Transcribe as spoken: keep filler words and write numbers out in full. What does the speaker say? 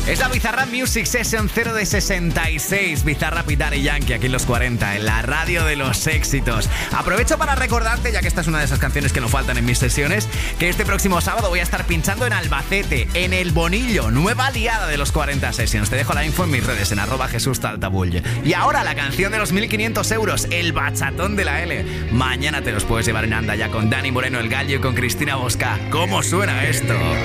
Es la Bizarrap Music Session cero de sesenta y seis. Bizarrap y Daddy Yankee aquí en los cuarenta, en la radio de los éxitos. Aprovecho para recordarte, ya que esta es una de esas canciones que no faltan en mis sesiones, que este próximo sábado voy a estar pinchando en Albacete, en El Bonillo, nueva aliada de los cuarenta Sessions. Te dejo la info en mis redes, en arroba Jesús Taltabull. Y ahora la canción de los mil quinientos euros, el bachatón de la L. Mañana te los puedes llevar en Anda ya con Dani Moreno, el Gallo, y con Cristina Bosca. ¿Cómo suena esto?